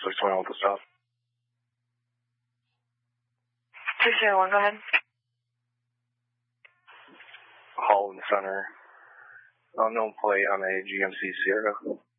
621 with the stop. 201, go ahead. Holland Center. Unknown plate on a GMC Sierra.